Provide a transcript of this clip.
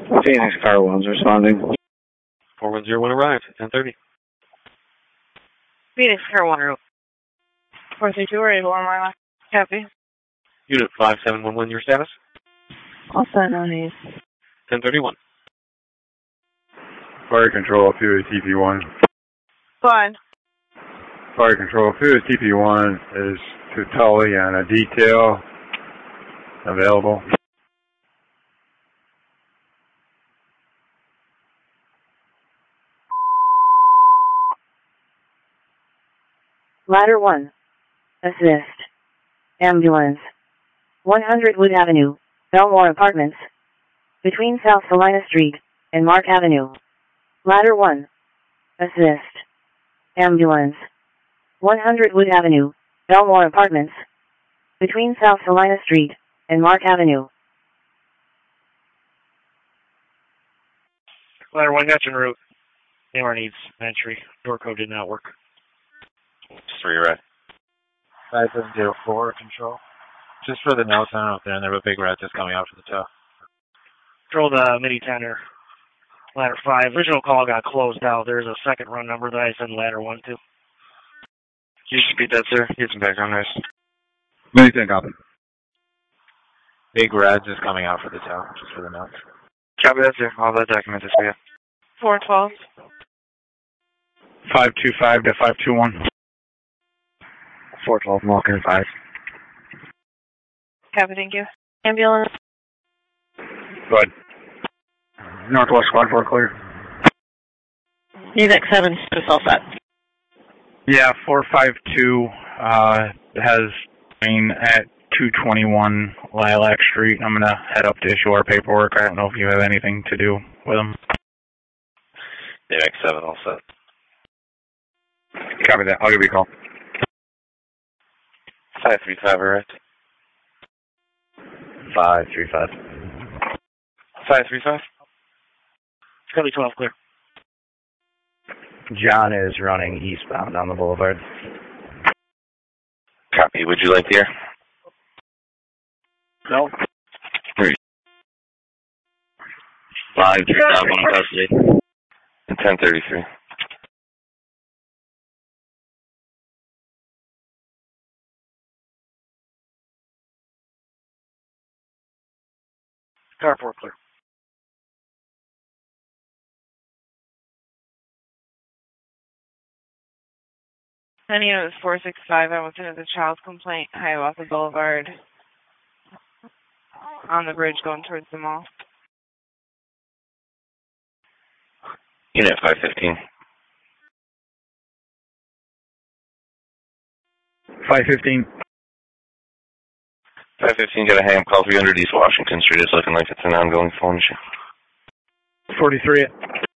Phoenix Car 1's responding. 4101 arrived, 10:30. Phoenix Car 1 route. 432, we're able on my line. Copy. Unit 5711, your status? All set on these. 10:31. Fire control, Fury TP1. Fine. Fire control, Fury TP1 is to Tully on a detail available. Ladder 1. Assist. Ambulance. 100 Wood Avenue, Belmore Apartments. Between South Salina Street and Mark Avenue. Ladder 1. Assist. Ambulance. 100 Wood Avenue, Belmore Apartments. Between South Salina Street and Mark Avenue. Ladder 1, got you en route. AR needs entry. Door code did not work. 3 red. 5704, control. Just for the notes, I don't know if they're in there, but Big Red just coming out for the tow. Control the mini tender. Ladder 5. Original call got closed out. There's a second run number that I sent ladder 1 to. You should beat that, sir. Get some background noise. Many thing copy. Big Red just coming out for the tow, just for the notes. Copy that, sir. All that documented for you. 412. 525 to 521. 412, Malkin 5. Copy, thank you. Ambulance. Good. Northwest Squad 4 clear. Unit 7, just all set. Yeah, 452 has rain at 221 Lilac Street. I'm going to head up to issue our paperwork. I don't know if you have anything to do with them. Yeah, X7 all set. Copy that. I'll give you a call. 535, arrived. 535. 535. Scully 12, clear. John is running eastbound on the boulevard. Copy. Would you like the air? No. 535, 1 in custody. And 1033. Car 4, clear. Any unit 465, I was in a child's complaint, Hiawatha Boulevard. On the bridge going towards the mall. Unit 515. 515. 515, got a ham call 300 East Washington Street. It's looking like it's an ongoing phone issue. 43.